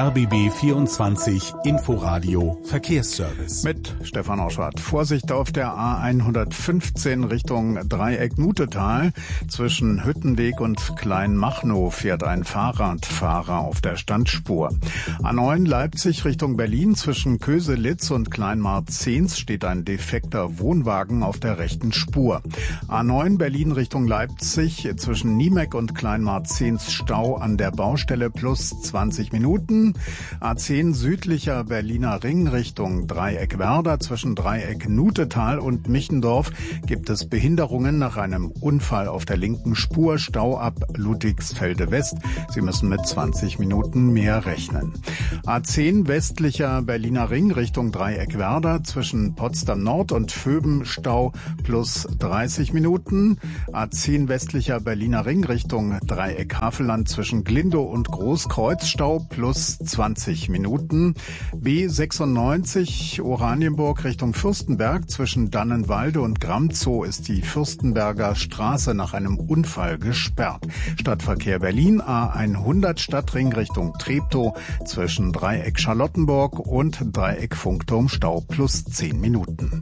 RBB 24 Inforadio Verkehrsservice. Mit Stefan Oschwart. Vorsicht auf der A115 Richtung Dreieck-Nutetal. Zwischen Hüttenweg und Kleinmachnow fährt ein Fahrradfahrer auf der Standspur. A9 Leipzig Richtung Berlin. Zwischen Köselitz und Kleinmarzens steht ein defekter Wohnwagen auf der rechten Spur. A9 Berlin Richtung Leipzig. Zwischen Niemeck und Kleinmarzens Stau an der Baustelle plus 20 Minuten. A10 südlicher Berliner Ring Richtung Dreieck-Werder. Zwischen Dreieck-Nutetal und Michendorf gibt es Behinderungen nach einem Unfall auf der linken Spur. Stau ab Ludwigsfelde West. Sie müssen mit 20 Minuten mehr rechnen. A10 westlicher Berliner Ring Richtung Dreieck-Werder. Zwischen Potsdam Nord und Vöben Stau plus 30 Minuten. A10 westlicher Berliner Ring Richtung Dreieck-Havelland. Zwischen Glindow und Großkreuz Stau plus 20 Minuten. B96 Oranienburg Richtung Fürstenberg. Zwischen Dannenwalde und Gramzow ist die Fürstenberger Straße nach einem Unfall gesperrt. Stadtverkehr Berlin A100 Stadtring Richtung Treptow. Zwischen Dreieck Charlottenburg und Dreieck Funkturm Stau plus 10 Minuten.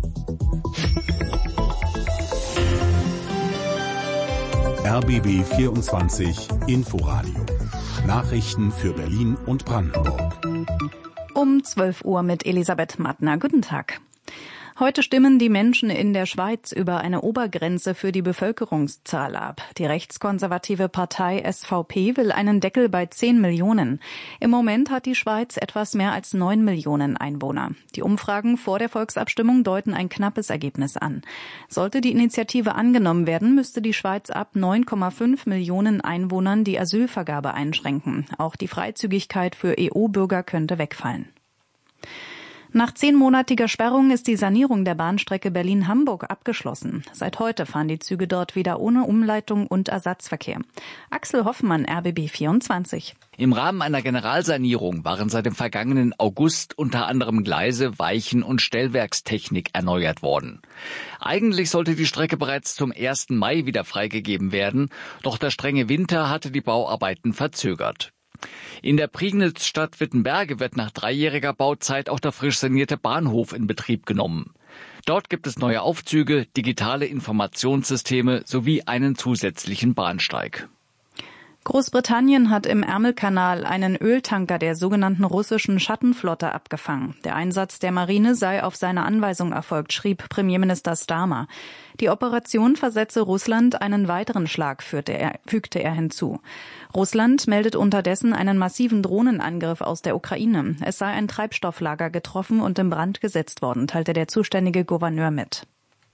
RBB 24 Inforadio. Nachrichten für Berlin und Brandenburg. Um 12 Uhr mit Elisabeth Mattner. Guten Tag. Heute stimmen die Menschen in der Schweiz über eine Obergrenze für die Bevölkerungszahl ab. Die rechtskonservative Partei SVP will einen Deckel bei 10 Millionen. Im Moment hat die Schweiz etwas mehr als 9 Millionen Einwohner. Die Umfragen vor der Volksabstimmung deuten ein knappes Ergebnis an. Sollte die Initiative angenommen werden, müsste die Schweiz ab 9,5 Millionen Einwohnern die Asylvergabe einschränken. Auch die Freizügigkeit für EU-Bürger könnte wegfallen. Nach 10-monatiger Sperrung ist die Sanierung der Bahnstrecke Berlin-Hamburg abgeschlossen. Seit heute fahren die Züge dort wieder ohne Umleitung und Ersatzverkehr. Axel Hoffmann, RBB 24. Im Rahmen einer Generalsanierung waren seit dem vergangenen August unter anderem Gleise, Weichen und Stellwerkstechnik erneuert worden. Eigentlich sollte die Strecke bereits zum 1. Mai wieder freigegeben werden, doch der strenge Winter hatte die Bauarbeiten verzögert. In der Prignitz-Stadt Wittenberge wird nach 3-jähriger Bauzeit auch der frisch sanierte Bahnhof in Betrieb genommen. Dort gibt es neue Aufzüge, digitale Informationssysteme sowie einen zusätzlichen Bahnsteig. Großbritannien hat im Ärmelkanal einen Öltanker der sogenannten russischen Schattenflotte abgefangen. Der Einsatz der Marine sei auf seine Anweisung erfolgt, schrieb Premierminister Starmer. Die Operation versetze Russland einen weiteren Schlag, fügte er hinzu. Russland meldet unterdessen einen massiven Drohnenangriff aus der Ukraine. Es sei ein Treibstofflager getroffen und in Brand gesetzt worden, teilte der zuständige Gouverneur mit.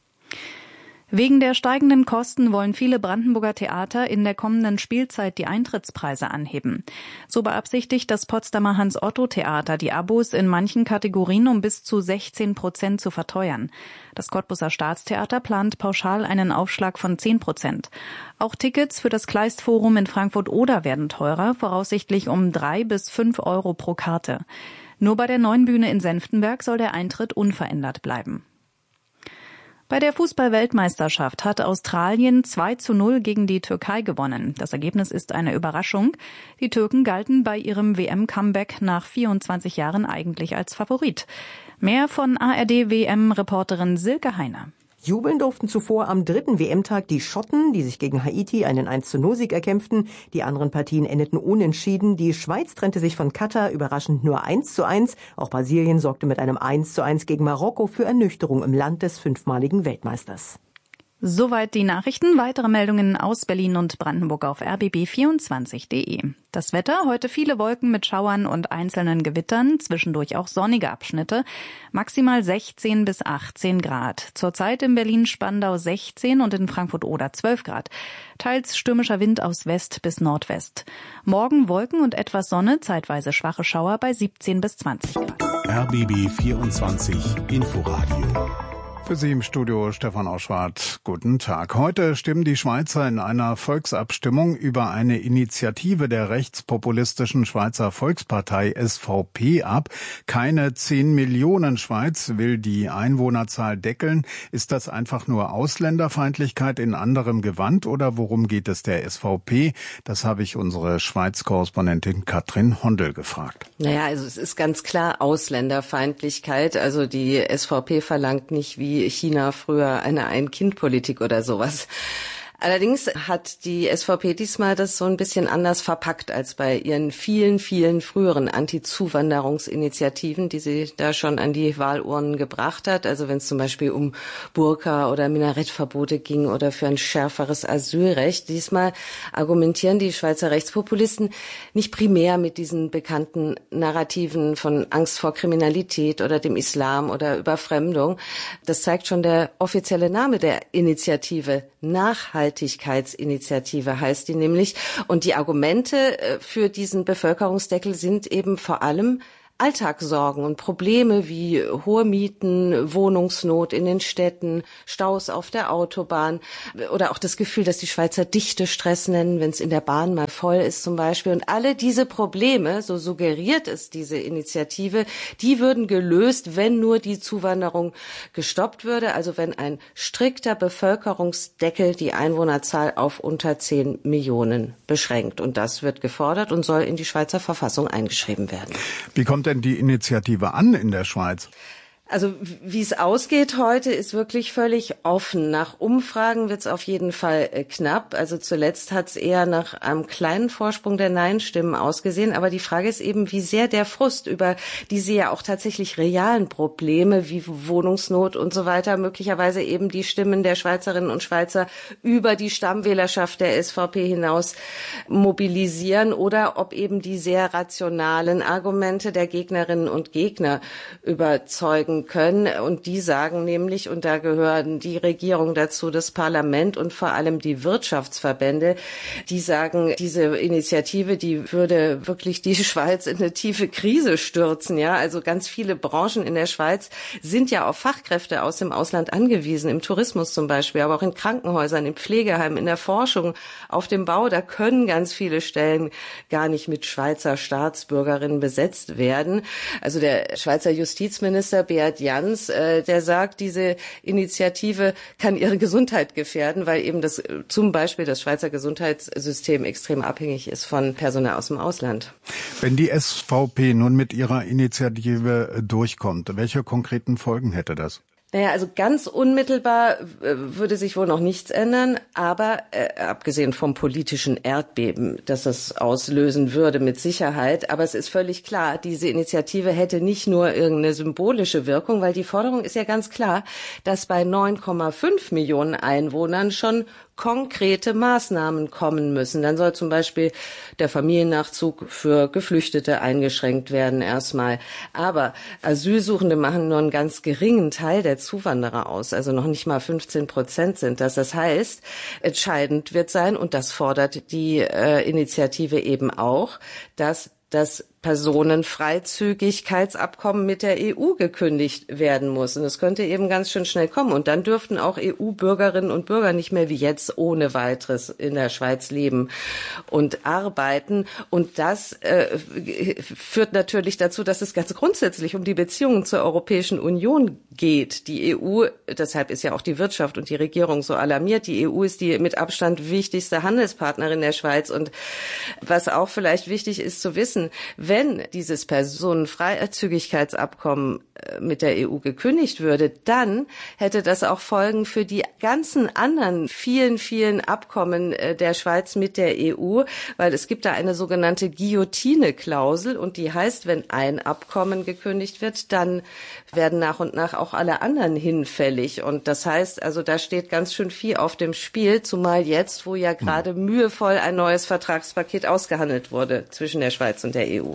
Wegen der steigenden Kosten wollen viele Brandenburger Theater in der kommenden Spielzeit die Eintrittspreise anheben. So beabsichtigt das Potsdamer Hans-Otto-Theater, die Abos in manchen Kategorien um bis zu 16% zu verteuern. Das Cottbuser Staatstheater plant pauschal einen Aufschlag von 10%. Auch Tickets für das Kleistforum in Frankfurt-Oder werden teurer, voraussichtlich um 3 bis 5 Euro pro Karte. Nur bei der neuen Bühne in Senftenberg soll der Eintritt unverändert bleiben. Bei der Fußball-Weltmeisterschaft hat Australien 2:0 gegen die Türkei gewonnen. Das Ergebnis ist eine Überraschung. Die Türken galten bei ihrem WM-Comeback nach 24 Jahren eigentlich als Favorit. Mehr von ARD-WM-Reporterin Silke Heiner. Jubeln durften zuvor am 3. WM-Tag die Schotten, die sich gegen Haiti einen 1:0-Sieg erkämpften. Die anderen Partien endeten unentschieden. Die Schweiz trennte sich von Katar überraschend nur 1:1. Auch Brasilien sorgte mit einem 1:1 gegen Marokko für Ernüchterung im Land des 5-maligen Weltmeisters. Soweit die Nachrichten. Weitere Meldungen aus Berlin und Brandenburg auf rbb24.de. Das Wetter, heute viele Wolken mit Schauern und einzelnen Gewittern, zwischendurch auch sonnige Abschnitte, maximal 16 bis 18 Grad. Zurzeit in Berlin-Spandau 16 und in Frankfurt-Oder 12 Grad. Teils stürmischer Wind aus West bis Nordwest. Morgen Wolken und etwas Sonne, zeitweise schwache Schauer bei 17 bis 20 Grad. RBB 24 Inforadio Für Sie im Studio Stefan Oschwart. Guten Tag. Heute stimmen die Schweizer in einer Volksabstimmung über eine Initiative der rechtspopulistischen Schweizer Volkspartei SVP ab. Keine 10 Millionen Schweiz will die Einwohnerzahl deckeln. Ist das einfach nur Ausländerfeindlichkeit in anderem Gewand oder worum geht es der SVP? Das habe ich unsere Schweiz-Korrespondentin Katrin Hondel gefragt. Naja, also es ist ganz klar Ausländerfeindlichkeit. Also die SVP verlangt nicht wie China früher eine Ein-Kind-Politik oder sowas. Allerdings hat die SVP diesmal das so ein bisschen anders verpackt als bei ihren vielen, vielen früheren Anti-Zuwanderungsinitiativen, die sie da schon an die Wahlurnen gebracht hat. Also wenn es zum Beispiel um Burka- oder Minarettverbote ging oder für ein schärferes Asylrecht. Diesmal argumentieren die Schweizer Rechtspopulisten nicht primär mit diesen bekannten Narrativen von Angst vor Kriminalität oder dem Islam oder Überfremdung. Das zeigt schon der offizielle Name der Initiative, Nachhaltigkeitsinitiative heißt die nämlich. Und die Argumente für diesen Bevölkerungsdeckel sind eben vor allem Alltagssorgen und Probleme wie hohe Mieten, Wohnungsnot in den Städten, Staus auf der Autobahn oder auch das Gefühl, dass die Schweizer Dichtestress nennen, wenn es in der Bahn mal voll ist zum Beispiel. Und alle diese Probleme, so suggeriert es diese Initiative, die würden gelöst, wenn nur die Zuwanderung gestoppt würde. Also wenn ein strikter Bevölkerungsdeckel die Einwohnerzahl auf unter 10 Millionen beschränkt. Und das wird gefordert und soll in die Schweizer Verfassung eingeschrieben werden. Wie kommt denn die Initiative an in der Schweiz? Also wie es ausgeht heute, ist wirklich völlig offen. Nach Umfragen wird es auf jeden Fall knapp. Also zuletzt hat es eher nach einem kleinen Vorsprung der Nein-Stimmen ausgesehen. Aber die Frage ist eben, wie sehr der Frust über diese ja auch tatsächlich realen Probleme wie Wohnungsnot und so weiter möglicherweise eben die Stimmen der Schweizerinnen und Schweizer über die Stammwählerschaft der SVP hinaus mobilisieren oder ob eben die sehr rationalen Argumente der Gegnerinnen und Gegner überzeugen können. Und die sagen nämlich, und da gehören die Regierung dazu, das Parlament und vor allem die Wirtschaftsverbände, die sagen, diese Initiative, die würde wirklich die Schweiz in eine tiefe Krise stürzen. Ja, also ganz viele Branchen in der Schweiz sind ja auf Fachkräfte aus dem Ausland angewiesen, im Tourismus zum Beispiel, aber auch in Krankenhäusern, im Pflegeheim, in der Forschung, auf dem Bau. Da können ganz viele Stellen gar nicht mit Schweizer Staatsbürgerinnen besetzt werden. Also der Schweizer Justizminister Beat Jans, der sagt, diese Initiative kann ihre Gesundheit gefährden, weil eben zum Beispiel das Schweizer Gesundheitssystem extrem abhängig ist von Personal aus dem Ausland. Wenn die SVP nun mit ihrer Initiative durchkommt, welche konkreten Folgen hätte das? Naja, also ganz unmittelbar würde sich wohl noch nichts ändern, aber abgesehen vom politischen Erdbeben, das es auslösen würde mit Sicherheit, aber es ist völlig klar, diese Initiative hätte nicht nur irgendeine symbolische Wirkung, weil die Forderung ist ja ganz klar, dass bei 9,5 Millionen Einwohnern schon konkrete Maßnahmen kommen müssen. Dann soll zum Beispiel der Familiennachzug für Geflüchtete eingeschränkt werden erstmal. Aber Asylsuchende machen nur einen ganz geringen Teil der Zuwanderer aus. Also noch nicht mal 15% sind das. Das heißt, entscheidend wird sein, und das fordert die Initiative eben auch, dass das Personenfreizügigkeitsabkommen mit der EU gekündigt werden muss. Und es könnte eben ganz schön schnell kommen. Und dann dürften auch EU-Bürgerinnen und Bürger nicht mehr wie jetzt ohne weiteres in der Schweiz leben und arbeiten. Und das führt natürlich dazu, dass es ganz grundsätzlich um die Beziehungen zur Europäischen Union geht. Die EU, deshalb ist ja auch die Wirtschaft und die Regierung so alarmiert, die EU ist die mit Abstand wichtigste Handelspartnerin der Schweiz. Und was auch vielleicht wichtig ist zu wissen, wenn dieses Personenfreizügigkeitsabkommen mit der EU gekündigt würde, dann hätte das auch Folgen für die ganzen anderen vielen, vielen Abkommen der Schweiz mit der EU, weil es gibt da eine sogenannte Guillotine-Klausel und die heißt, wenn ein Abkommen gekündigt wird, dann werden nach und nach auch alle anderen hinfällig. Und das heißt, also da steht ganz schön viel auf dem Spiel, zumal jetzt, wo ja gerade mühevoll ein neues Vertragspaket ausgehandelt wurde zwischen der Schweiz und der EU.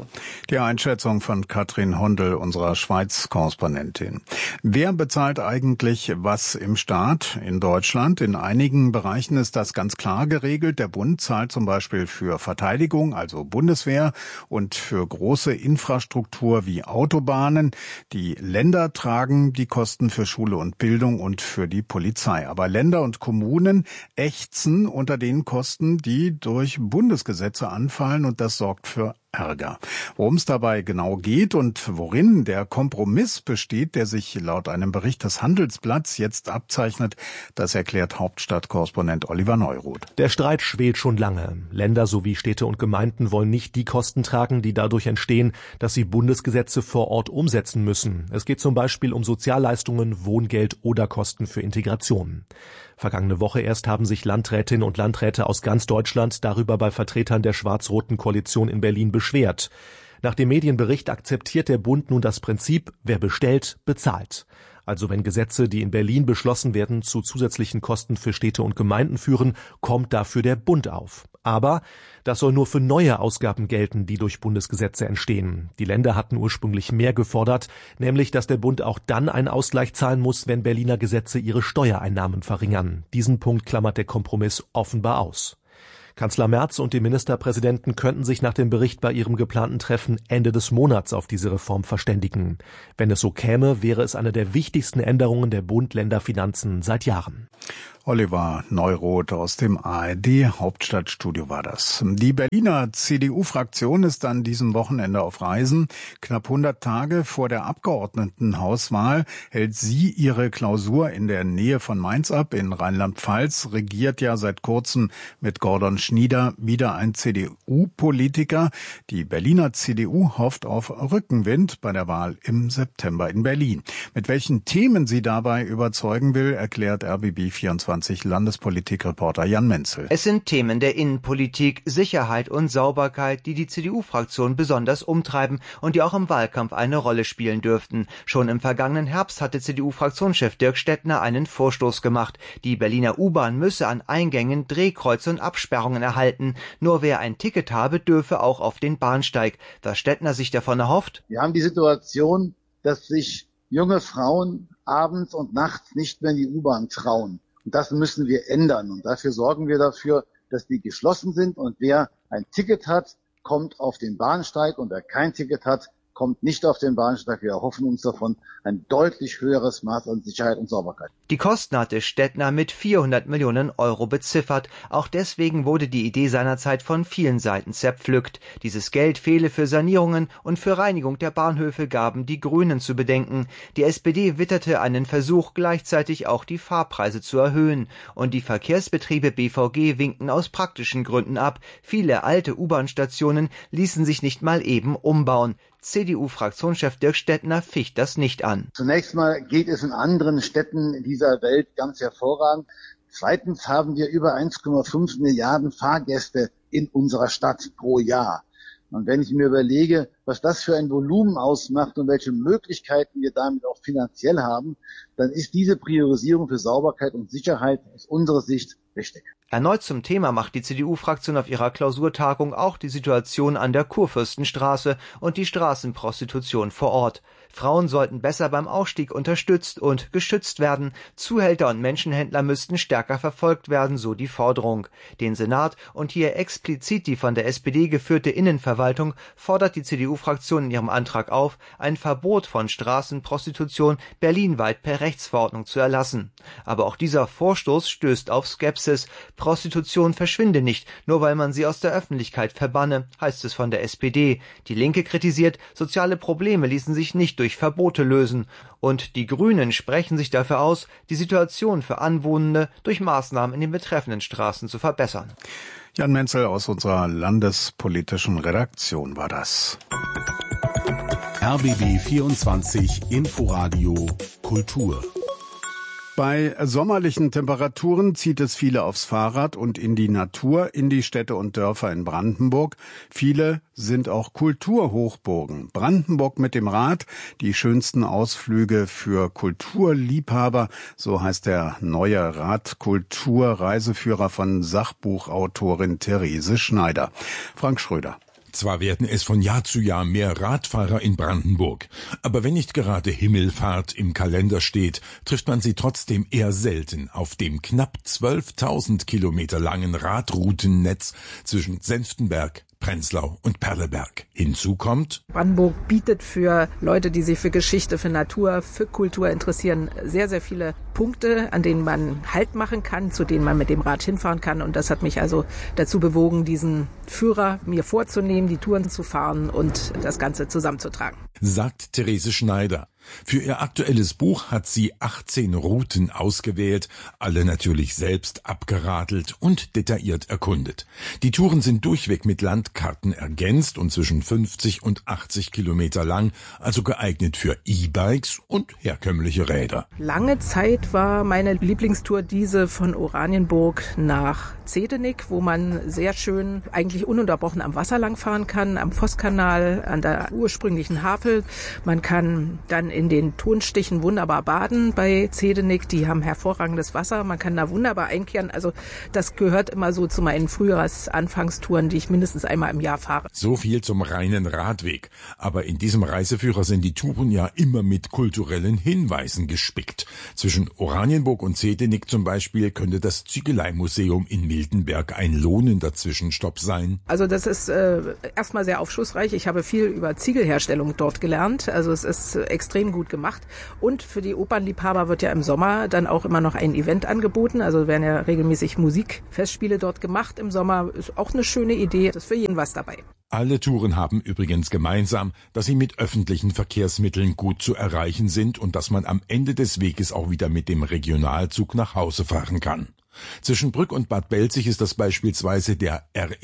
Die Einschätzung von Katrin Hondel, unserer Schweiz-Korrespondentin. Wer bezahlt eigentlich was im Staat in Deutschland? In einigen Bereichen ist das ganz klar geregelt. Der Bund zahlt zum Beispiel für Verteidigung, also Bundeswehr, und für große Infrastruktur wie Autobahnen. Die Länder tragen die Kosten für Schule und Bildung und für die Polizei. Aber Länder und Kommunen ächzen unter den Kosten, die durch Bundesgesetze anfallen, und das sorgt für Ärger. Worum es dabei genau geht und worin der Kompromiss besteht, der sich laut einem Bericht des Handelsblatts jetzt abzeichnet, das erklärt Hauptstadtkorrespondent Oliver Neuroth. Der Streit schwelt schon lange. Länder sowie Städte und Gemeinden wollen nicht die Kosten tragen, die dadurch entstehen, dass sie Bundesgesetze vor Ort umsetzen müssen. Es geht zum Beispiel um Sozialleistungen, Wohngeld oder Kosten für Integration. Vergangene Woche erst haben sich Landrätinnen und Landräte aus ganz Deutschland darüber bei Vertretern der schwarz-roten Koalition in Berlin beschwert. Nach dem Medienbericht akzeptiert der Bund nun das Prinzip, wer bestellt, bezahlt. Also wenn Gesetze, die in Berlin beschlossen werden, zu zusätzlichen Kosten für Städte und Gemeinden führen, kommt dafür der Bund auf. Aber das soll nur für neue Ausgaben gelten, die durch Bundesgesetze entstehen. Die Länder hatten ursprünglich mehr gefordert, nämlich dass der Bund auch dann einen Ausgleich zahlen muss, wenn Berliner Gesetze ihre Steuereinnahmen verringern. Diesen Punkt klammert der Kompromiss offenbar aus. Kanzler Merz und die Ministerpräsidenten könnten sich nach dem Bericht bei ihrem geplanten Treffen Ende des Monats auf diese Reform verständigen. Wenn es so käme, wäre es eine der wichtigsten Änderungen der Bund-Länder-Finanzen seit Jahren. Oliver Neuroth aus dem ARD-Hauptstadtstudio war das. Die Berliner CDU-Fraktion ist an diesem Wochenende auf Reisen. Knapp 100 Tage vor der Abgeordnetenhauswahl hält sie ihre Klausur in der Nähe von Mainz ab. In Rheinland-Pfalz regiert ja seit kurzem mit Gordon Schnieder wieder ein CDU-Politiker. Die Berliner CDU hofft auf Rückenwind bei der Wahl im September in Berlin. Mit welchen Themen sie dabei überzeugen will, erklärt RBB24 Landespolitikreporter Jan Menzel. Es sind Themen der Innenpolitik, Sicherheit und Sauberkeit, die die CDU-Fraktion besonders umtreiben und die auch im Wahlkampf eine Rolle spielen dürften. Schon im vergangenen Herbst hatte CDU-Fraktionschef Dirk Stettner einen Vorstoß gemacht. Die Berliner U-Bahn müsse an Eingängen Drehkreuze und Absperrungen erhalten. Nur wer ein Ticket habe, dürfe auch auf den Bahnsteig. Was Stettner sich davon erhofft? Wir haben die Situation, dass sich junge Frauen abends und nachts nicht mehr in die U-Bahn trauen. Und das müssen wir ändern. Und dafür sorgen wir dafür, dass die geschlossen sind. Und wer ein Ticket hat, kommt auf den Bahnsteig. Und wer kein Ticket hat, kommt nicht auf den Bahnsteig. Wir erhoffen uns davon ein deutlich höheres Maß an Sicherheit und Sauberkeit. Die Kosten hatte Stettner mit 400 Millionen Euro beziffert. Auch deswegen wurde die Idee seinerzeit von vielen Seiten zerpflückt. Dieses Geld fehle für Sanierungen und für Reinigung der Bahnhöfe, gaben die Grünen zu bedenken. Die SPD witterte einen Versuch, gleichzeitig auch die Fahrpreise zu erhöhen. Und die Verkehrsbetriebe BVG winkten aus praktischen Gründen ab. Viele alte U-Bahn-Stationen ließen sich nicht mal eben umbauen. CDU-Fraktionschef Dirk Stettner ficht das nicht an. Zunächst mal geht es in anderen Städten dieser Welt ganz hervorragend. Zweitens haben wir über 1,5 Milliarden Fahrgäste in unserer Stadt pro Jahr. Und wenn ich mir überlege, was das für ein Volumen ausmacht und welche Möglichkeiten wir damit auch finanziell haben, dann ist diese Priorisierung für Sauberkeit und Sicherheit aus unserer Sicht richtig. Erneut zum Thema macht die CDU-Fraktion auf ihrer Klausurtagung auch die Situation an der Kurfürstenstraße und die Straßenprostitution vor Ort. Frauen sollten besser beim Ausstieg unterstützt und geschützt werden. Zuhälter und Menschenhändler müssten stärker verfolgt werden, so die Forderung. Den Senat und hier explizit die von der SPD geführte Innenverwaltung fordert die CDU-Fraktion in ihrem Antrag auf, ein Verbot von Straßenprostitution berlinweit per Rechtsverordnung zu erlassen. Aber auch dieser Vorstoß stößt auf Skepsis. Prostitution verschwinde nicht, nur weil man sie aus der Öffentlichkeit verbanne, heißt es von der SPD. Die Linke kritisiert, soziale Probleme ließen sich nicht durch Verbote lösen. Und die Grünen sprechen sich dafür aus, die Situation für Anwohnende durch Maßnahmen in den betreffenden Straßen zu verbessern. Jan Menzel aus unserer landespolitischen Redaktion war das. RBB 24 Inforadio Kultur. Bei sommerlichen Temperaturen zieht es viele aufs Fahrrad und in die Natur, in die Städte und Dörfer in Brandenburg. Viele sind auch Kulturhochburgen. Brandenburg mit dem Rad, die schönsten Ausflüge für Kulturliebhaber, so heißt der neue Radkultur-Reiseführer von Sachbuchautorin Therese Schneider. Frank Schröder. Zwar werden es von Jahr zu Jahr mehr Radfahrer in Brandenburg, aber wenn nicht gerade Himmelfahrt im Kalender steht, trifft man sie trotzdem eher selten auf dem knapp 12.000 Kilometer langen Radroutennetz zwischen Senftenberg, Prenzlau und Perleberg. Hinzu kommt: Brandenburg bietet für Leute, die sich für Geschichte, für Natur, für Kultur interessieren, sehr, sehr viele Punkte, an denen man Halt machen kann, zu denen man mit dem Rad hinfahren kann. Und das hat mich also dazu bewogen, diesen Führer mir vorzunehmen, die Touren zu fahren und das Ganze zusammenzutragen. Sagt Therese Schneider. Für ihr aktuelles Buch hat sie 18 Routen ausgewählt, alle natürlich selbst abgeradelt und detailliert erkundet. Die Touren sind durchweg mit Landkarten ergänzt und zwischen 50 und 80 Kilometer lang, also geeignet für E-Bikes und herkömmliche Räder. Lange Zeit war meine Lieblingstour diese von Oranienburg nach Zehdenick, wo man sehr schön eigentlich ununterbrochen am Wasser langfahren kann, am Vosskanal, an der ursprünglichen Havel. Man kann dann in den Tonstichen wunderbar baden bei Zehdenick. Die haben hervorragendes Wasser. Man kann da wunderbar einkehren. Also das gehört immer so zu meinen Frühjahrsanfangstouren, die ich mindestens einmal im Jahr fahre. So viel zum reinen Radweg. Aber in diesem Reiseführer sind die Touren ja immer mit kulturellen Hinweisen gespickt. Zwischen Oranienburg und Zehdenick zum Beispiel könnte das Ziegeleimuseum in Miltenberg ein lohnender Zwischenstopp sein. Also das ist erstmal sehr aufschlussreich. Ich habe viel über Ziegelherstellung dort gelernt. Also es ist extrem gut gemacht. Und für die Opernliebhaber wird ja im Sommer dann auch immer noch ein Event angeboten. Also werden ja regelmäßig Musikfestspiele dort gemacht im Sommer. Ist auch eine schöne Idee. Das ist für jeden was dabei. Alle Touren haben übrigens gemeinsam, dass sie mit öffentlichen Verkehrsmitteln gut zu erreichen sind und dass man am Ende des Weges auch wieder mit dem Regionalzug nach Hause fahren kann. Zwischen Brück und Bad Belzig ist das beispielsweise der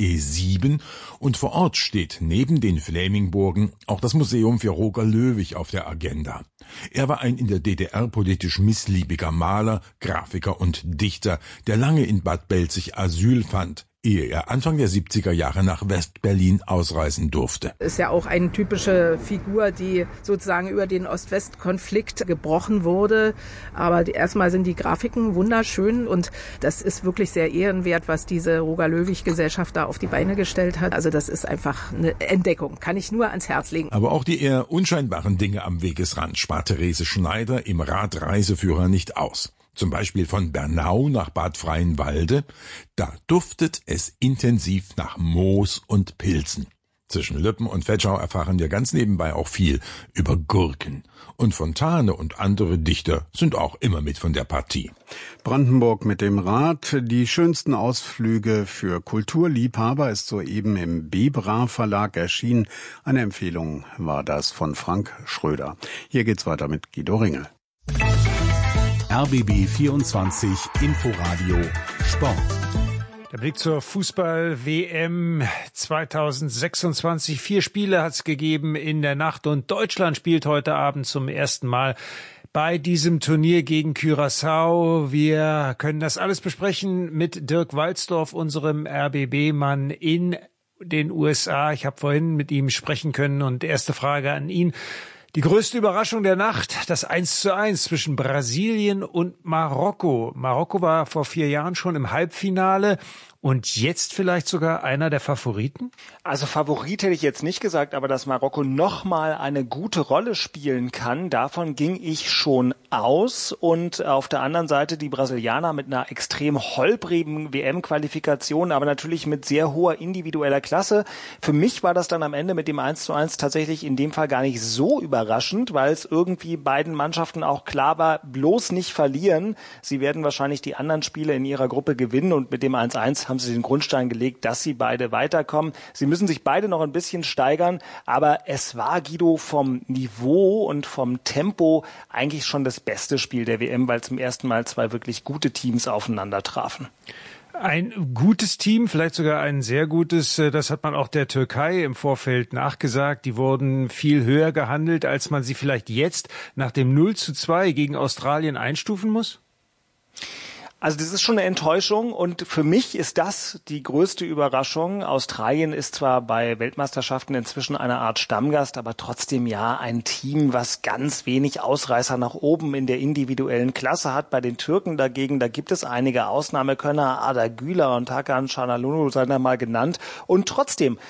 RE7 und vor Ort steht neben den Flämingburgen auch das Museum für Roger Löwich auf der Agenda. Er war ein in der DDR politisch missliebiger Maler, Grafiker und Dichter, der lange in Bad Belzig Asyl fand, ehe er Anfang der 70er Jahre nach West-Berlin ausreisen durfte. Ist ja auch eine typische Figur, die sozusagen über den Ost-West-Konflikt gebrochen wurde. Aber erstmal sind die Grafiken wunderschön und das ist wirklich sehr ehrenwert, was diese Roger-Löwich-Gesellschaft da auf die Beine gestellt hat. Also das ist einfach eine Entdeckung, kann ich nur ans Herz legen. Aber auch die eher unscheinbaren Dinge am Wegesrand spart Therese Schneider im Radreiseführer nicht aus. Zum Beispiel von Bernau nach Bad Freienwalde, da duftet es intensiv nach Moos und Pilzen. Zwischen Lübben und Vetschau erfahren wir ganz nebenbei auch viel über Gurken. Und Fontane und andere Dichter sind auch immer mit von der Partie. Brandenburg mit dem Rad. Die schönsten Ausflüge für Kulturliebhaber ist soeben im Bebra Verlag erschienen. Eine Empfehlung war das von Frank Schröder. Hier geht's weiter mit Guido Ringel. RBB 24 Inforadio Sport. Der Blick zur Fußball-WM 2026. 4 Spiele hat es gegeben in der Nacht und Deutschland spielt heute Abend zum ersten Mal bei diesem Turnier gegen Curaçao. Wir können das alles besprechen mit Dirk Walzdorf, unserem RBB-Mann in den USA. Ich habe vorhin mit ihm sprechen können und erste Frage an ihn. Die größte Überraschung der Nacht, das 1:1 zwischen Brasilien und Marokko. Marokko war vor 4 Jahren schon im Halbfinale und jetzt vielleicht sogar einer der Favoriten? Also Favorit hätte ich jetzt nicht gesagt, aber dass Marokko nochmal eine gute Rolle spielen kann, davon ging ich schon aus. Und auf der anderen Seite die Brasilianer mit einer extrem holprigen WM-Qualifikation, aber natürlich mit sehr hoher individueller Klasse. Für mich war das dann am Ende mit dem 1:1 tatsächlich in dem Fall gar nicht so überraschend, weil es irgendwie beiden Mannschaften auch klar war, bloß nicht verlieren. Sie werden wahrscheinlich die anderen Spiele in ihrer Gruppe gewinnen und mit dem 1:1 haben sie den Grundstein gelegt, dass sie beide weiterkommen. Sie müssen sich beide noch ein bisschen steigern, aber es war, Guido, vom Niveau und vom Tempo eigentlich schon das beste Spiel der WM, weil zum ersten Mal 2 wirklich gute Teams aufeinander trafen. Ein gutes Team, vielleicht sogar ein sehr gutes, das hat man auch der Türkei im Vorfeld nachgesagt. Die wurden viel höher gehandelt, als man sie vielleicht jetzt nach dem 0:2 gegen Australien einstufen muss? Also das ist schon eine Enttäuschung und für mich ist das die größte Überraschung. Australien ist zwar bei Weltmeisterschaften inzwischen eine Art Stammgast, aber trotzdem ja ein Team, was ganz wenig Ausreißer nach oben in der individuellen Klasse hat. Bei den Türken dagegen, da gibt es einige Ausnahmekönner, Arda Güler und Hakan Çalhanoğlu seien da mal genannt. Und trotzdem,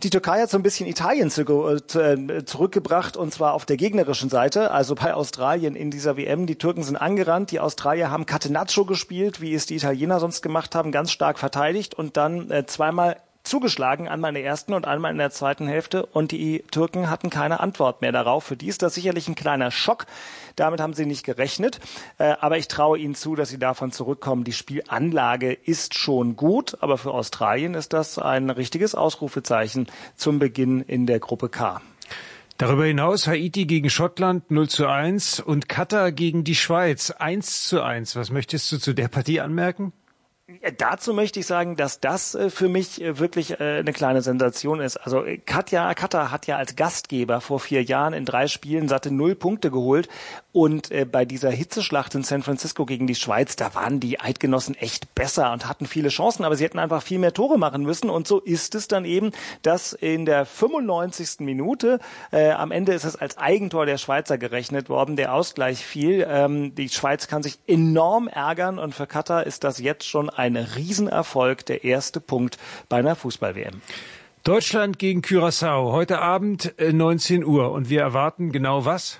Die Türkei hat so ein bisschen Italien zurückgebracht, und zwar auf der gegnerischen Seite, also bei Australien in dieser WM. Die Türken sind angerannt, die Australier haben Catenaccio gespielt, wie es die Italiener sonst gemacht haben, ganz stark verteidigt und dann zweimal zugeschlagen, einmal in der ersten und einmal in der zweiten Hälfte, und die Türken hatten keine Antwort mehr darauf. Für die ist das sicherlich ein kleiner Schock. Damit haben sie nicht gerechnet, aber ich traue ihnen zu, dass sie davon zurückkommen. Die Spielanlage ist schon gut, aber für Australien ist das ein richtiges Ausrufezeichen zum Beginn in der Gruppe K. Darüber hinaus Haiti gegen Schottland 0:1 und Katar gegen die Schweiz 1:1. Was möchtest du zu der Partie anmerken? Dazu möchte ich sagen, dass das für mich wirklich eine kleine Sensation ist. Also Katar hat ja als Gastgeber vor 4 Jahren in 3 Spielen satte 0 Punkte geholt. Und bei dieser Hitzeschlacht in San Francisco gegen die Schweiz, da waren die Eidgenossen echt besser und hatten viele Chancen, aber sie hätten einfach viel mehr Tore machen müssen. Und so ist es dann eben, dass in der 95. Minute, am Ende ist es als Eigentor der Schweizer gerechnet worden, der Ausgleich fiel. Die Schweiz kann sich enorm ärgern, und für Katar ist das jetzt schon ein Riesenerfolg, der erste Punkt bei einer Fußball-WM. Deutschland gegen Curaçao, heute Abend 19 Uhr. Und wir erwarten genau was?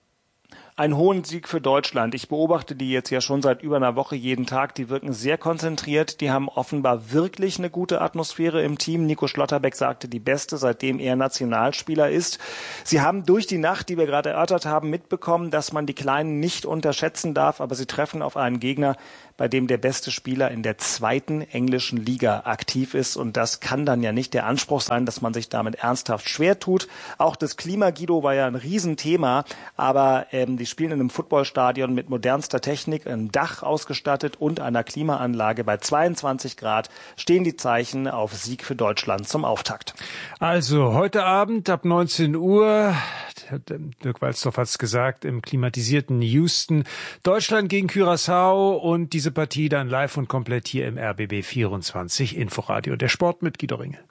Einen hohen Sieg für Deutschland. Ich beobachte die jetzt ja schon seit über einer Woche jeden Tag. Die wirken sehr konzentriert. Die haben offenbar wirklich eine gute Atmosphäre im Team. Nico Schlotterbeck sagte, die beste, seitdem er Nationalspieler ist. Sie haben durch die Nacht, die wir gerade erörtert haben, mitbekommen, dass man die Kleinen nicht unterschätzen darf. Aber sie treffen auf einen Gegner, bei dem der beste Spieler in der 2. englischen Liga aktiv ist. Und das kann dann ja nicht der Anspruch sein, dass man sich damit ernsthaft schwer tut. Auch das Klima, Guido, war ja ein Riesenthema. Aber die spielen in einem Footballstadion mit modernster Technik, einem Dach ausgestattet und einer Klimaanlage. Bei 22 Grad stehen die Zeichen auf Sieg für Deutschland zum Auftakt. Also heute Abend ab 19 Uhr, Dirk Walzdorf hat es gesagt, im klimatisierten Houston, Deutschland gegen Curaçao, und diese Partie dann live und komplett hier im RBB 24 Inforadio. Der Sport mit Guido Ringel.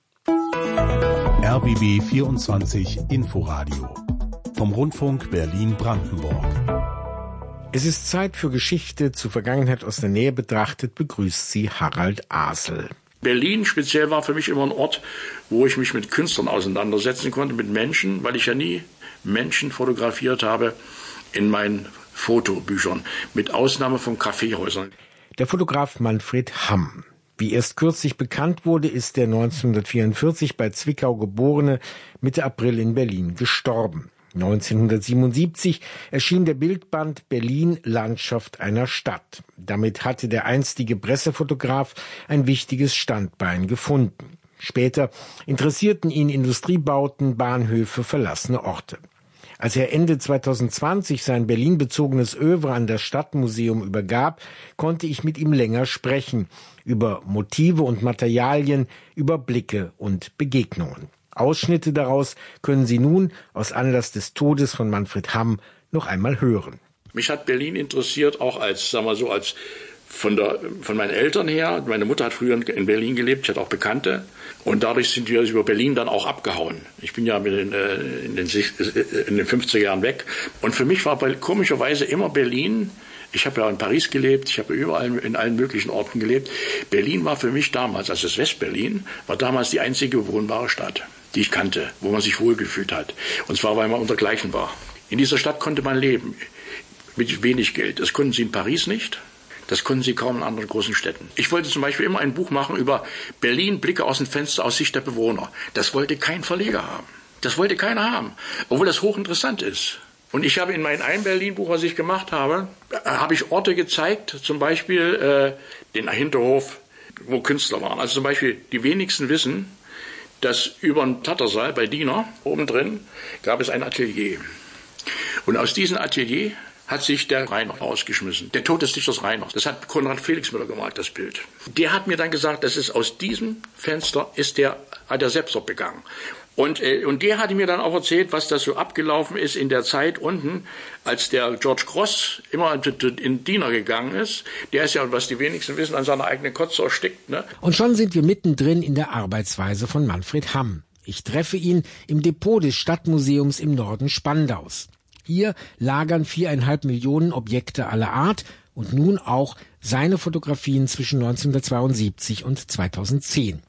RBB 24 Inforadio vom Rundfunk Berlin-Brandenburg. Es ist Zeit für Geschichte. Zur Vergangenheit aus der Nähe betrachtet begrüßt sie Harald Asel. Berlin speziell war für mich immer ein Ort, wo ich mich mit Künstlern auseinandersetzen konnte, mit Menschen, weil ich ja nie Menschen fotografiert habe in meinen Fotobüchern, mit Ausnahme von Kaffeehäusern. Der Fotograf Manfred Hamm. Wie erst kürzlich bekannt wurde, ist der 1944 bei Zwickau geborene Mitte April in Berlin gestorben. 1977 erschien der Bildband Berlin Landschaft einer Stadt. Damit hatte der einstige Pressefotograf ein wichtiges Standbein gefunden. Später interessierten ihn Industriebauten, Bahnhöfe, verlassene Orte. Als er Ende 2020 sein Berlin-bezogenes Œuvre an das Stadtmuseum übergab, konnte ich mit ihm länger sprechen über Motive und Materialien, über Blicke und Begegnungen. Ausschnitte daraus können Sie nun aus Anlass des Todes von Manfred Hamm noch einmal hören. Mich hat Berlin interessiert, auch als, sagen wir so, als von meinen Eltern her. Meine Mutter hat früher in Berlin gelebt, ich hatte auch Bekannte. Und dadurch sind wir über Berlin dann auch abgehauen. Ich bin ja in den 50er Jahren weg. Und für mich war komischerweise immer Berlin, ich habe ja in Paris gelebt, ich habe überall in allen möglichen Orten gelebt. Berlin war für mich damals, also das Westberlin, war damals die einzige bewohnbare Stadt, die ich kannte, wo man sich wohlgefühlt hat. Und zwar, weil man untergleichen war. In dieser Stadt konnte man leben, mit wenig Geld. Das konnten sie in Paris nicht. Das konnten sie kaum in anderen großen Städten. Ich wollte zum Beispiel immer ein Buch machen über Berlin, Blicke aus dem Fenster aus Sicht der Bewohner. Das wollte kein Verleger haben. Das wollte keiner haben, obwohl das hochinteressant ist. Und ich habe in meinem einen Berlin-Buch, was ich gemacht habe, habe ich Orte gezeigt, zum Beispiel den Hinterhof, wo Künstler waren. Also zum Beispiel, die wenigsten wissen, dass über dem Tattersaal bei Diener, oben drin, gab es ein Atelier. Und aus diesem Atelier hat sich der Rainer rausgeschmissen. Der Tod des Dichters Rainer. Das hat Konrad Felixmüller gemalt, das Bild. Der hat mir dann gesagt, das ist aus diesem Fenster hat er Selbstmord begangen. Und der hatte mir dann auch erzählt, was das so abgelaufen ist in der Zeit unten, als der George Cross immer in Diener gegangen ist. Der ist ja, was die wenigsten wissen, an seiner eigenen Kotze erstickt. Ne? Und schon sind wir mittendrin in der Arbeitsweise von Manfred Hamm. Ich treffe ihn im Depot des Stadtmuseums im Norden Spandaus. Hier lagern 4,5 Millionen Objekte aller Art und nun auch seine Fotografien zwischen 1972 und 2010.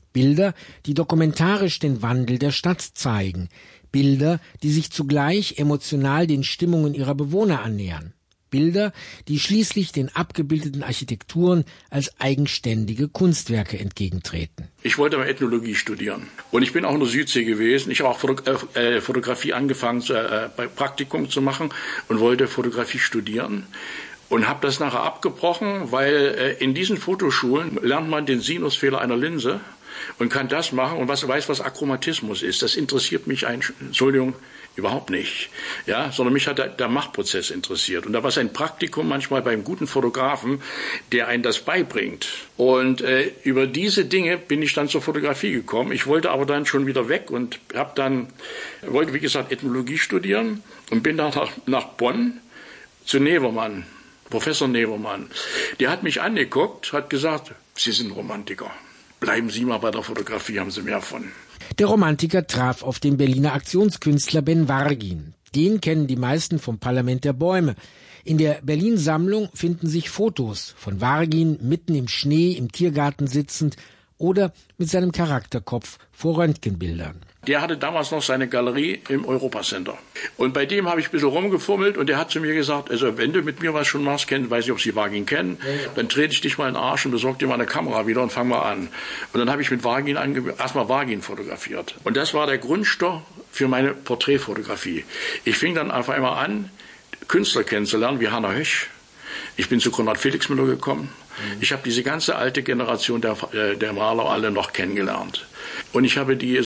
Bilder, die dokumentarisch den Wandel der Stadt zeigen. Bilder, die sich zugleich emotional den Stimmungen ihrer Bewohner annähern. Bilder, die schließlich den abgebildeten Architekturen als eigenständige Kunstwerke entgegentreten. Ich wollte mal Ethnologie studieren und ich bin auch in der Südsee gewesen. Ich habe auch Fotografie angefangen, bei Praktikum zu machen und wollte Fotografie studieren und habe das nachher abgebrochen, weil in diesen Fotoschulen lernt man den Sinusfehler einer Linse und kann das machen und weiß, was Achromatismus ist. Das interessiert mich überhaupt nicht, ja, sondern mich hat der Machprozess interessiert. Und da war es ein Praktikum manchmal beim guten Fotografen, der einen das beibringt. Und über diese Dinge bin ich dann zur Fotografie gekommen. Ich wollte aber dann schon wieder weg und wollte, wie gesagt, Ethnologie studieren und bin dann nach Bonn zu Nevermann, Professor Nevermann. Der hat mich angeguckt, hat gesagt, Sie sind Romantiker. Bleiben Sie mal bei der Fotografie, haben Sie mehr von. Der Romantiker traf auf den Berliner Aktionskünstler Ben Wargin. Den kennen die meisten vom Parlament der Bäume. In der Berlin-Sammlung finden sich Fotos von Wargin mitten im Schnee im Tiergarten sitzend oder mit seinem Charakterkopf vor Röntgenbildern. Der hatte damals noch seine Galerie im Europacenter. Und bei dem habe ich ein bisschen rumgefummelt und der hat zu mir gesagt, also wenn du mit mir was schon machst, weiß ich, ob Sie Wargin kennen, dann trete ich dich mal in den Arsch und besorg dir mal eine Kamera wieder und fang mal an. Und dann habe ich mit Wargin erstmal Wargin fotografiert. Und das war der Grundstoff für meine Porträtfotografie. Ich fing dann auf einmal an, Künstler kennenzulernen, wie Hannah Höch. Ich bin zu Konrad Felixmüller gekommen. Ich habe diese ganze alte Generation der Maler alle noch kennengelernt. Und ich habe die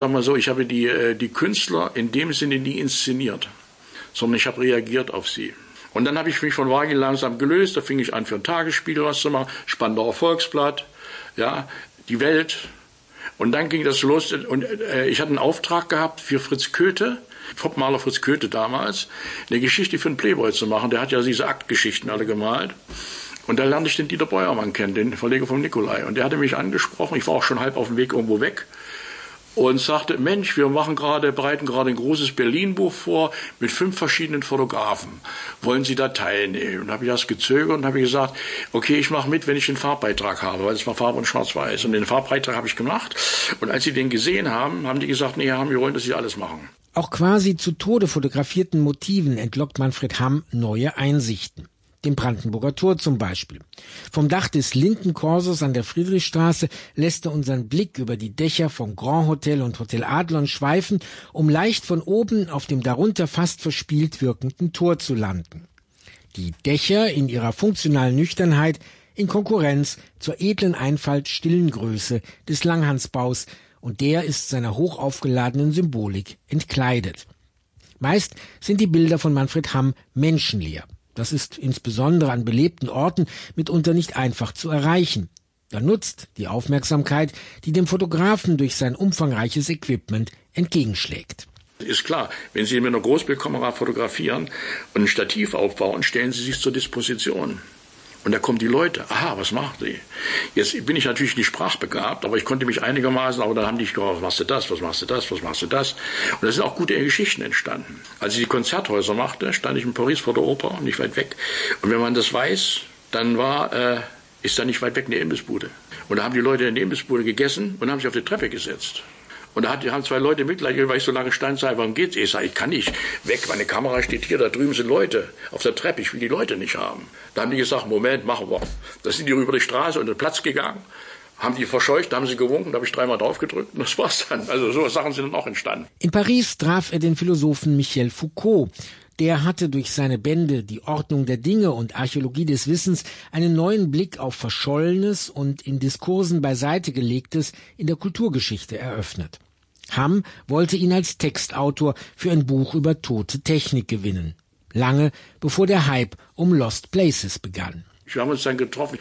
Künstler in dem Sinne nie inszeniert, sondern ich habe reagiert auf sie. Und dann habe ich mich von Wargin langsam gelöst, da fing ich an, für ein Tagesspiegel was zu machen, Spandauer Volksblatt, ja, die Welt. Und dann ging das los und ich hatte einen Auftrag gehabt für Fritz Köthe, Popmaler Fritz Köthe damals, eine Geschichte für einen Playboy zu machen. Der hat ja diese Aktgeschichten alle gemalt. Und da lernte ich den Dieter Beuermann kennen, den Verleger vom Nikolai. Und der hatte mich angesprochen, ich war auch schon halb auf dem Weg irgendwo weg, und sagte, Mensch, wir bereiten gerade ein großes Berlin-Buch vor mit 5 verschiedenen Fotografen. Wollen Sie da teilnehmen? Und da habe ich das gezögert und habe gesagt, okay, ich mache mit, wenn ich den Farbbeitrag habe, weil es war Farbe und Schwarz-Weiß. Und den Farbbeitrag habe ich gemacht. Und als sie den gesehen haben, haben die gesagt, nee, wir wollen, dass Sie alles machen. Auch quasi zu Tode fotografierten Motiven entlockt Manfred Hamm neue Einsichten. Dem Brandenburger Tor zum Beispiel. Vom Dach des Lindenkorsos an der Friedrichstraße lässt er unseren Blick über die Dächer vom Grand Hotel und Hotel Adlon schweifen, um leicht von oben auf dem darunter fast verspielt wirkenden Tor zu landen. Die Dächer in ihrer funktionalen Nüchternheit in Konkurrenz zur edlen Einfalt stillen Größe des Langhansbaus, und der ist seiner hochaufgeladenen Symbolik entkleidet. Meist sind die Bilder von Manfred Hamm menschenleer. Das ist insbesondere an belebten Orten mitunter nicht einfach zu erreichen. Da nutzt die Aufmerksamkeit, die dem Fotografen durch sein umfangreiches Equipment entgegenschlägt. Ist klar, wenn Sie mit einer Großbildkamera fotografieren und ein Stativ aufbauen, stellen Sie sich zur Disposition. Und da kommen die Leute, aha, was macht sie? Jetzt bin ich natürlich nicht sprachbegabt, aber ich konnte mich einigermaßen, aber dann haben die gesagt, was machst du das, was machst du das, was machst du das? Und da sind auch gute Geschichten entstanden. Als ich die Konzerthäuser machte, stand ich in Paris vor der Oper, nicht weit weg. Und wenn man das weiß, dann ist da nicht weit weg eine Imbissbude. Und da haben die Leute in der Imbissbude gegessen und haben sich auf die Treppe gesetzt. Und da haben 2 Leute Mitleid, weil ich so lange stand, sage, warum geht's? Ich sage, ich kann nicht weg, meine Kamera steht hier, da drüben sind Leute auf der Treppe, ich will die Leute nicht haben. Da haben die gesagt, Moment, machen wir. Da sind die über die Straße und den Platz gegangen, haben die verscheucht, da haben sie gewunken, da habe ich 3-mal drauf gedrückt und das war's dann. Also so Sachen sind dann auch entstanden. In Paris traf er den Philosophen Michel Foucault. Der hatte durch seine Bände Die Ordnung der Dinge und Archäologie des Wissens einen neuen Blick auf Verschollenes und in Diskursen beiseite gelegtes in der Kulturgeschichte eröffnet. Hamm wollte ihn als Textautor für ein Buch über tote Technik gewinnen. Lange bevor der Hype um Lost Places begann. Wir haben uns dann getroffen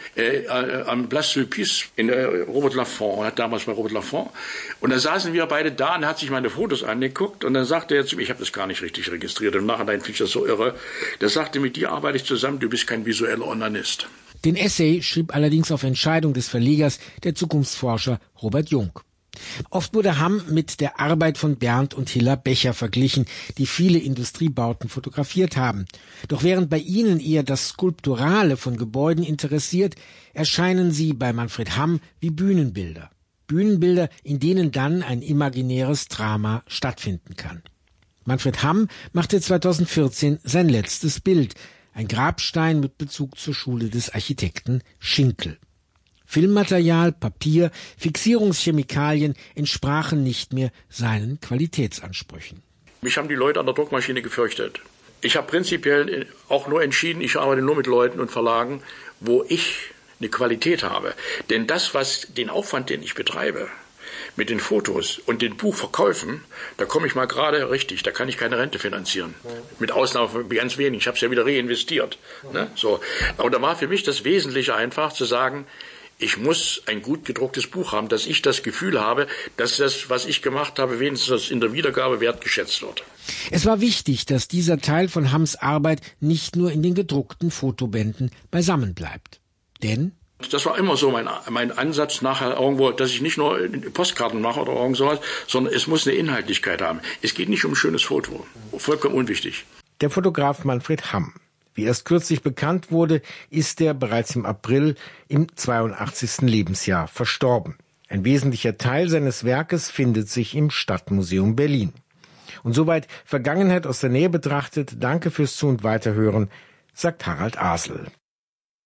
am Place Sulpice in Robert Laffont, hat damals bei Robert Laffont. Und da saßen wir beide da und er hat sich meine Fotos angeguckt und dann sagte er zu mir, ich habe das gar nicht richtig registriert, im Nachhinein finde ich das so irre. Der sagte, mit dir arbeite ich zusammen, du bist kein visueller Onanist. Den Essay schrieb allerdings auf Entscheidung des Verlegers der Zukunftsforscher Robert Jung. Oft wurde Hamm mit der Arbeit von Bernd und Hilla Becher verglichen, die viele Industriebauten fotografiert haben. Doch während bei ihnen eher das Skulpturale von Gebäuden interessiert, erscheinen sie bei Manfred Hamm wie Bühnenbilder. Bühnenbilder, in denen dann ein imaginäres Drama stattfinden kann. Manfred Hamm machte 2014 sein letztes Bild, ein Grabstein mit Bezug zur Schule des Architekten Schinkel. Filmmaterial, Papier, Fixierungschemikalien entsprachen nicht mehr seinen Qualitätsansprüchen. Mich haben die Leute an der Druckmaschine gefürchtet. Ich habe prinzipiell auch nur entschieden, ich arbeite nur mit Leuten und Verlagen, wo ich eine Qualität habe. Denn den Aufwand, den ich betreibe, mit den Fotos und den Buchverkäufen, da komme ich mal gerade richtig, da kann ich keine Rente finanzieren. Mit Ausnahme von ganz wenig, ich habe es ja wieder reinvestiert. Ne? So. Aber da war für mich das Wesentliche einfach zu sagen, ich muss ein gut gedrucktes Buch haben, dass ich das Gefühl habe, dass das, was ich gemacht habe, wenigstens in der Wiedergabe wertgeschätzt wird. Es war wichtig, dass dieser Teil von Hamms Arbeit nicht nur in den gedruckten Fotobänden beisammen bleibt. Denn das war immer so mein Ansatz nachher irgendwo, dass ich nicht nur Postkarten mache oder irgend sowas, sondern es muss eine Inhaltlichkeit haben. Es geht nicht um ein schönes Foto. Vollkommen unwichtig. Der Fotograf Manfred Hamm. Wie erst kürzlich bekannt wurde, ist er bereits im April im 82. Lebensjahr verstorben. Ein wesentlicher Teil seines Werkes findet sich im Stadtmuseum Berlin. Und soweit Vergangenheit aus der Nähe betrachtet, danke fürs Zu- und Weiterhören, sagt Harald Asel.